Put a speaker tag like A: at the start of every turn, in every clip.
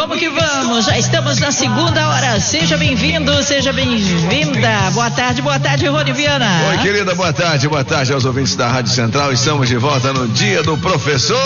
A: vamos que vamos. Já estamos na segunda hora. Seja bem-vindo, seja bem-vinda. Boa tarde, Rony Viana.
B: Oi, querida, boa tarde aos ouvintes da Rádio Central. Estamos de volta no Dia do Professor.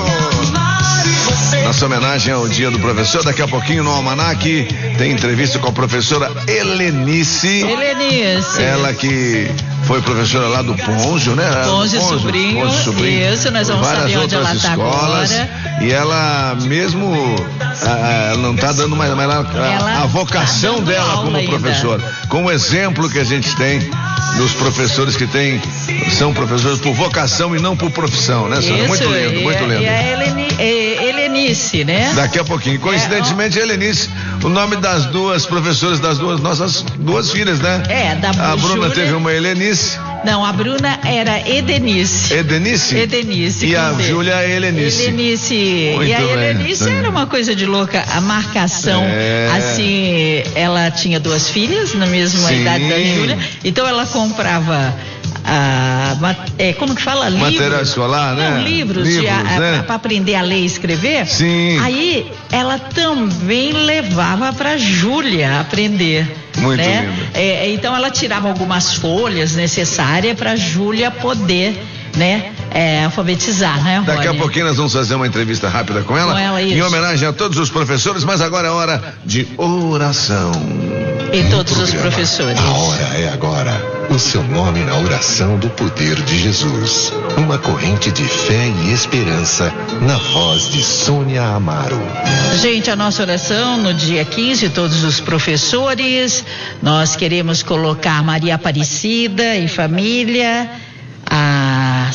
B: Nossa homenagem ao Dia do Professor. Daqui a pouquinho no Almanac tem entrevista com a professora Helenice. Ela que foi professora lá do Ponjo, né?
A: Ponjo Sobrinho. Isso, nós vamos saber onde ela está agora.
B: E ela mesmo não está dando mais a vocação dela como professora. Com o exemplo que a gente tem dos professores que são professores por vocação e não por profissão, né, Sandra? Muito lindo, muito lindo.
A: E a Helenice, né?
B: Daqui a pouquinho. Coincidentemente, Helenice, o nome das duas professoras das nossas duas filhas, né? A Bruna teve uma Helenice.
A: Não, a Bruna era Edenice.
B: Edenice. E a Júlia Helenice.
A: E a Helenice era uma coisa de louca. A marcação, assim, ela tinha duas filhas na mesma idade da Júlia. Então ela comprava como que fala?
B: Material escolar, né?
A: Não, livros para aprender a ler e escrever.
B: Sim.
A: Aí ela também levava para Júlia aprender.
B: Muito lindo.
A: Então ela tirava algumas folhas necessárias para Júlia poder, alfabetizar, né, Rony?
B: Daqui a pouquinho nós vamos fazer uma entrevista rápida com ela,
A: isso.
B: Em homenagem a todos os professores, mas agora é hora de oração.
A: E todos os professores.
C: A hora é agora. O seu nome na oração do poder de Jesus. Uma corrente de fé e esperança na voz de Sônia Amaro.
A: Gente, a nossa oração no dia 15, todos os professores, nós queremos colocar Maria Aparecida e família, a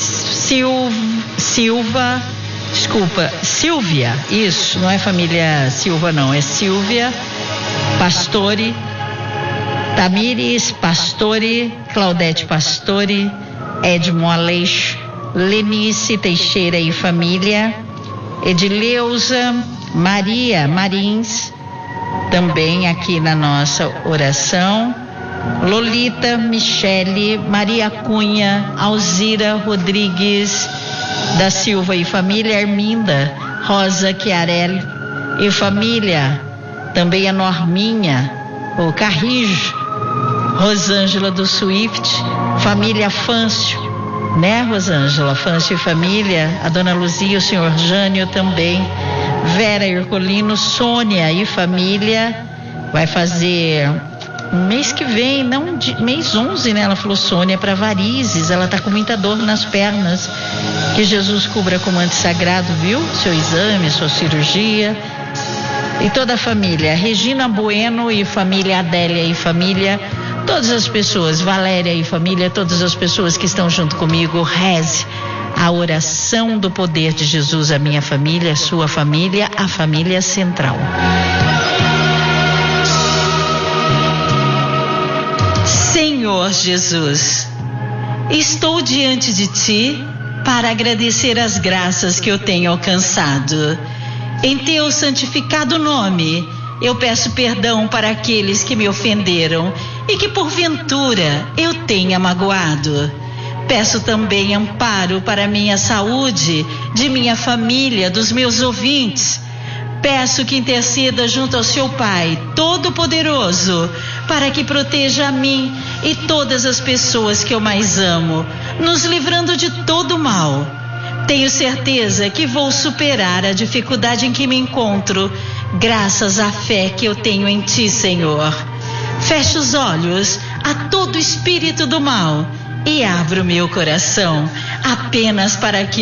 A: Silvia, isso, não é família Silva não, é Silvia Pastore, Tamires Pastore, Claudete Pastore, Edmo Aleixo, Lenice Teixeira e família, Edileuza Maria Marins, também aqui na nossa oração, Lolita Michele, Maria Cunha, Alzira Rodrigues da Silva e família, Arminda Rosa Chiarelli e família, também a Norminha, o Carrijo, Rosângela do Swift, família Fâncio, né, Rosângela? Fâncio e família, a dona Luzia, o senhor Jânio também, Vera Herculino, Sônia e família, vai fazer mês que vem, mês 11, né? Ela falou, Sônia, para varizes, ela tá com muita dor nas pernas, que Jesus cubra com manto sagrado, viu? Seu exame, sua cirurgia. E toda a família, Regina Bueno e família, Adélia e família, todas as pessoas, Valéria e família, todas as pessoas que estão junto comigo, reze a oração do poder de Jesus, a minha família, a sua família, a família central. Senhor Jesus, estou diante de Ti para agradecer as graças que eu tenho alcançado. Em Teu santificado nome, eu peço perdão para aqueles que me ofenderam e que porventura eu tenha magoado. Peço também amparo para minha saúde, de minha família, dos meus ouvintes. Peço que interceda junto ao Seu Pai Todo-Poderoso, para que proteja a mim e todas as pessoas que eu mais amo, nos livrando de todo mal. Tenho certeza que vou superar a dificuldade em que me encontro, graças à fé que eu tenho em Ti, Senhor. Fecho os olhos a todo espírito do mal e abro meu coração apenas para que